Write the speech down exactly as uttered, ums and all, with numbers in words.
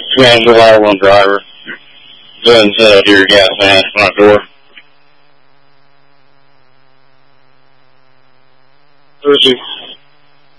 San July one driver. Go ahead and set up your gas mask front door. Thursday